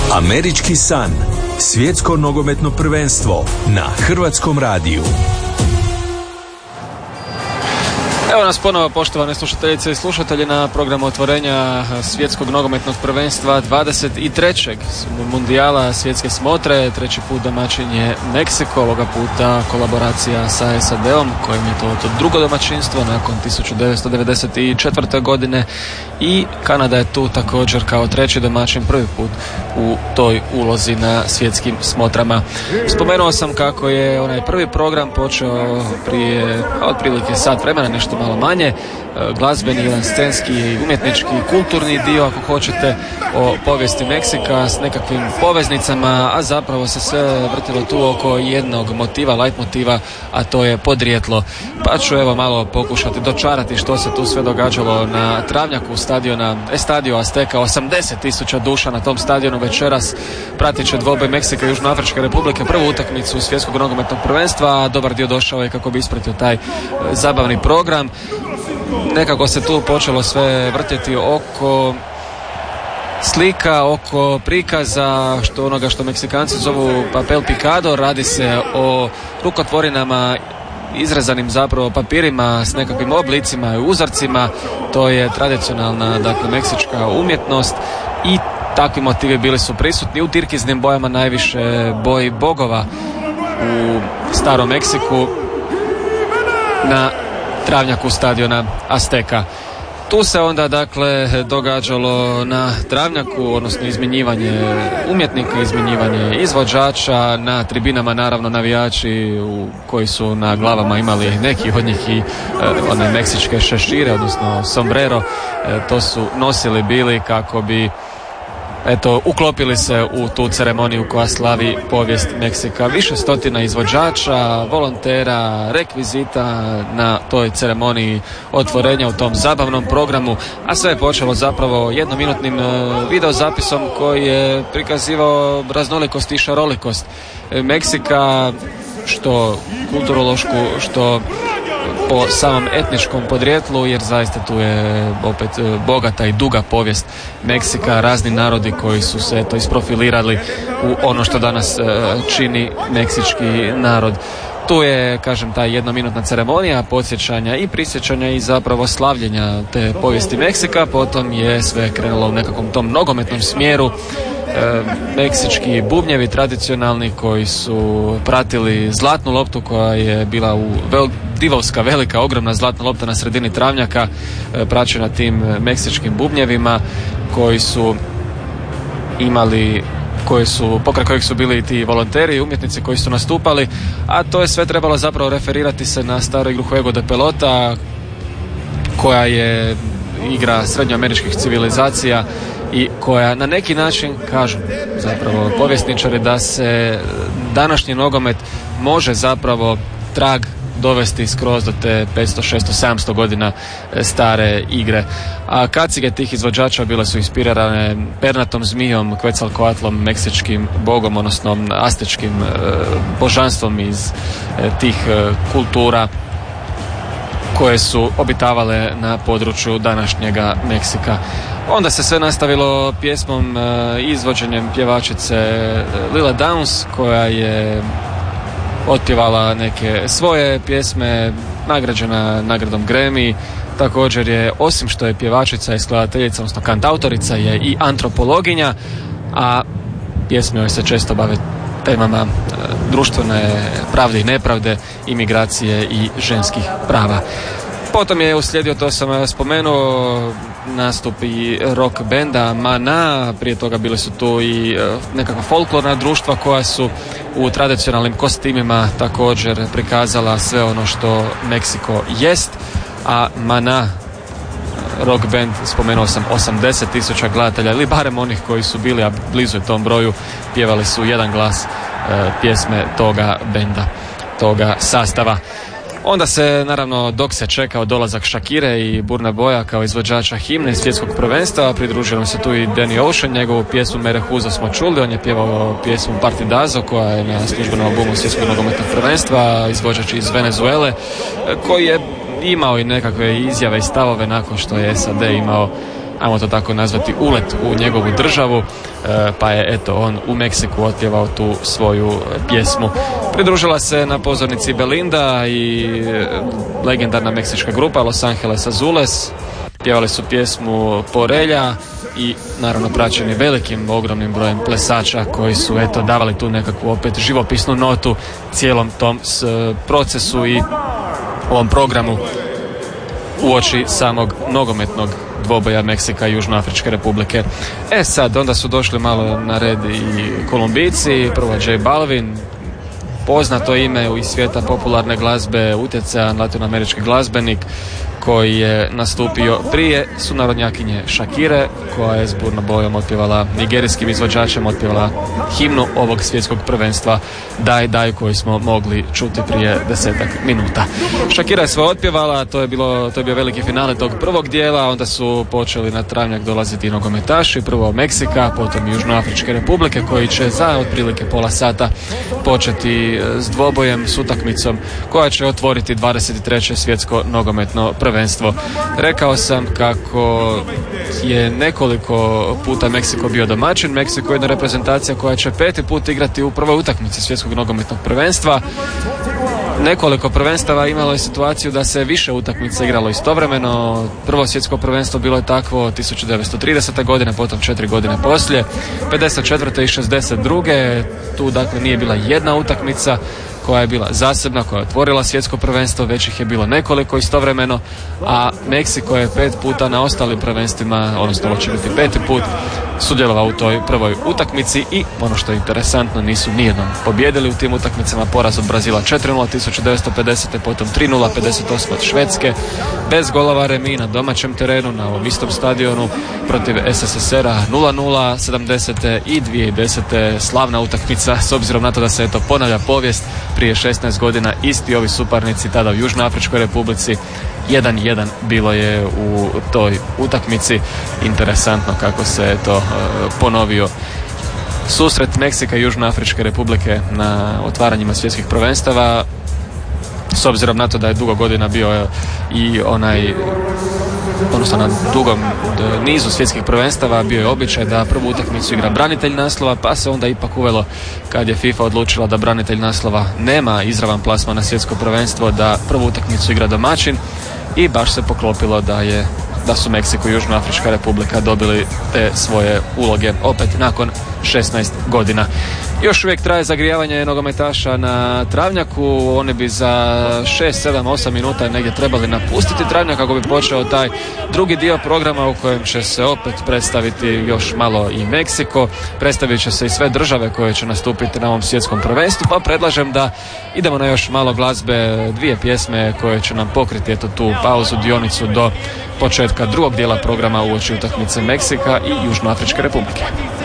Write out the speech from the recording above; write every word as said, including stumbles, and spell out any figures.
Američki san. Svjetsko nogometno prvenstvo na Hrvatskom radiju. Evo nas ponovo, poštovane slušateljice i slušatelji, na programu otvorenja svjetskog nogometnog prvenstva dvadeset trećeg mundijala svjetske smotre. Treći put domaćin je Meksiko, ovoga puta kolaboracija sa S A D-om, kojim je to, to drugo domaćinstvo nakon tisuću devetsto devedeset četvrte. godine, i Kanada je tu također kao treći domaćin prvi put u toj ulozi na svjetskim smotrama. Spomenuo sam kako je onaj prvi program počeo prije otprilike sat vremena, nešto malo manje, glazbeni, jedan scenski, umjetnički, kulturni dio, ako hoćete, o povijesti Meksika s nekakvim poveznicama, a zapravo se sve vrtilo tu oko jednog motiva, light motiva, a to je podrijetlo. Pa ću evo malo pokušati dočarati što se tu sve događalo na travnjaku stadiona Estadio Azteca. osamdeset tisuća duša na tom stadionu večeras pratit će dvoboj Meksika i Južnoafričke Republike, prvu utakmicu svjetskog nogometnog prvenstva, a dobar dio došao je kako bi ispratio taj zabavni program. Nekako se tu počelo sve vrtjeti oko slika, oko prikaza, što onoga što Meksikanci zovu papel picado. Radi se o rukotvorinama, izrezanim zapravo papirima s nekakvim oblicima i uzorcima. To je tradicionalna, dakle, meksička umjetnost i takvi motivi bili su prisutni u tirkiznim bojama, najviše boji bogova u starom Meksiku na travnjaku stadiona Azteca. Tu se onda, dakle, događalo na travnjaku, odnosno izmjenjivanje umjetnika, izmjenjivanje izvođača, na tribinama naravno navijači u, koji su na glavama imali neki od njih i e, one meksičke šešire, odnosno sombrero, e, to su nosili bili kako bi eto uklopili se u tu ceremoniju koja slavi povijest Meksika. Više stotina izvođača, volontera, rekvizita na toj ceremoniji otvorenja u tom zabavnom programu, a sve je počelo zapravo jednominutnim videozapisom koji je prikazivao raznolikost i šarolikost Meksika, što kulturološku, što po samom etničkom podrijetlu, jer zaista tu je opet bogata i duga povijest Meksika, razni narodi koji su se to isprofilirali u ono što danas čini meksički narod. Tu je, kažem, ta jednominutna ceremonija podsjećanja i prisjećanja i zapravo slavljenja te povijesti Meksika. Potom je sve krenulo u nekakvom tom nogometnom smjeru. E, meksički bubnjevi tradicionalni koji su pratili zlatnu loptu koja je bila u vel, divovska, velika, ogromna zlatna lopta na sredini travnjaka, e, praćena tim meksičkim bubnjevima koji su imali koji su, pokraj kojih su bili ti volonteri i umjetnici koji su nastupali, a to je sve trebalo zapravo referirati se na staru igru Juego de Pelota, koja je igra srednjoameričkih civilizacija i koja na neki način, kažu zapravo povjesničari, da se današnji nogomet može zapravo trag dovesti skroz do te petsto, šesto, sedamsto godina stare igre. A kacige tih izvođača bile su inspirirane pernatom zmijom, Quetzalcoatlom, meksičkim bogom, odnosno aztečkim e, božanstvom iz e, tih e, kultura koje su obitavale na području današnjega Meksika. Onda se sve nastavilo pjesmom i izvođenjem pjevačice Lila Downs, koja je otpjevala neke svoje pjesme, nagrađena nagradom Grammy. Također je, osim što je pjevačica i skladateljica, odnosno kantautorica, je i antropologinja, a pjesme joj se često bave temama društvene pravde i nepravde, imigracije i ženskih prava. Potom je uslijedio, to sam spomenuo, nastup i rock benda Mana. Prije toga bili su tu i nekakva folklorna društva koja su u tradicionalnim kostimima također prikazala sve ono što Meksiko jest, a Mana, rock band, spomenuo sam, osamdeset tisuća gledatelja, ili barem onih koji su bili, a blizu je tom broju, pjevali su jedan glas e, pjesme toga benda, toga sastava. Onda se, naravno, dok se čekao dolazak Shakire i Burna Boya kao izvođača himne svjetskog prvenstva, pridružio se tu i Danny Ocean. Njegovu pjesmu Merehuzo smo čuli, on je pjevao pjesmu Partidazo koja je na službenom albumu svjetskog nogometnog prvenstva, izvođač iz Venezuele, koji je imao i nekakve izjave i stavove nakon što je S A D imao ajmo to tako nazvati, ulet u njegovu državu, pa je eto on u Meksiku otpjevao tu svoju pjesmu. Pridružila se na pozornici Belinda i legendarna meksička grupa Los Angeles Azules. Pjevali su pjesmu Porelja i naravno praćeni velikim, ogromnim brojem plesača koji su eto davali tu nekakvu opet živopisnu notu cijelom tom s, procesu i ovom programu uoči samog nogometnog dvoboja Meksika i Južnoafričke republike. E sad, onda su došli malo na red i Kolumbijci, prvo J Balvin, poznato ime iz svijeta popularne glazbe, utjecajan latinoamerički glazbenik koji je nastupio prije sunarodnjakinje Shakire, koja je s burnom bojom otpjevala, nigerijskim izvođačem otpjevala himnu ovog svjetskog prvenstva Daj Daj, koji smo mogli čuti prije desetak minuta. Shakira je sve otpjevala, to je, bilo, to je bio veliki finale tog prvog dijela, onda su počeli na travnjak dolaziti nogometaši, prvo Meksika, potom Južnoafričke republike, koji će za otprilike pola sata početi s dvobojem, s utakmicom koja će otvoriti dvadeset treće svjetsko nogometno prvenstvo. Rekao sam kako je nekoliko puta Meksiko bio domaćin. Meksiko je jedna reprezentacija koja će peti put igrati u prvoj utakmici svjetskog nogometnog prvenstva. Nekoliko prvenstava imalo je situaciju da se više utakmica igralo istovremeno. Prvo svjetsko prvenstvo bilo je takvo tisuću devetsto tridesete godine, potom četiri godine poslije, pedeset četvrte i šezdeset druge Tu dakle nije bila jedna utakmica koja je bila zasebna, koja je otvorila svjetsko prvenstvo, već ih je bilo nekoliko istovremeno, a Meksiko je pet puta na ostalim prvenstvima, odnosno ovo će biti peti put, sudjelovao u toj prvoj utakmici i ono što je interesantno, nisu nijednom pobjedili u tim utakmicama. Poraz od Brazila četiri nula tisuću devetsto pedesete, potom tri nula pedeset osme od Švedske, bez golova remi na domaćem terenu na ovom istom stadionu protiv S S S R-a nula nula sedamdesete i dvije tisuće desete slavna utakmica, s obzirom na to da se eto ponavlja povijest. Prije šesnaest godina isti ovi suparnici tada u Južnoafričkoj republici jedan jedan bilo je u toj utakmici. Interesantno kako se to ponovio susret Meksika i Južnoafričke republike na otvaranjima svjetskih prvenstava, s obzirom na to da je dugo godina bio i onaj odnosno na dugom nizu svjetskih prvenstava bio je običaj da prvu utakmicu igra branitelj naslova, pa se onda ipak uvelo kad je FIFA odlučila da branitelj naslova nema izravan plasman na svjetsko prvenstvo, da prvu utakmicu igra domaćin, i baš se poklopilo da je da su Meksiko i Južnoafrička republika dobili te svoje uloge opet nakon šesnaest godina. Još uvijek traje zagrijavanje nogometaša na travnjaku. Oni bi za šest, sedam, osam minuta negdje trebali napustiti travnjak kako bi počeo taj drugi dio programa u kojem će se opet predstaviti još malo i Meksiko. Predstavit će se i sve države koje će nastupiti na ovom svjetskom prvenstvu, pa predlažem da idemo na još malo glazbe, dvije pjesme koje će nam pokriti eto tu pauzu, dionicu do početka drugog dijela programa uoči utakmice Meksika i Južnoafričke republike.